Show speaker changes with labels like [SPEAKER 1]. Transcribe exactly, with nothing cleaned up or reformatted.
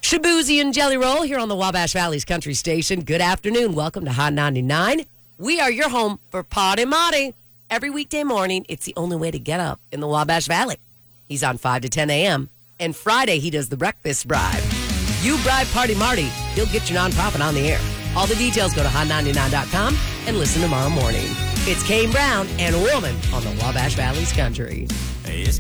[SPEAKER 1] Shabuzi and Jelly Roll here on the Wabash Valley's Country Station. Good afternoon. Welcome to Hot ninety-nine. We are your home for Party Marty. Every weekday morning, it's the only way to get up in the Wabash Valley. He's on five to ten a.m. And Friday, he does the breakfast bribe. You bribe Party Marty, he'll get your nonprofit on the air. All the details, go to hot ninety-nine dot com and listen tomorrow morning. It's Kane Brown and a woman on the Wabash Valley's Country.
[SPEAKER 2] Hey, it's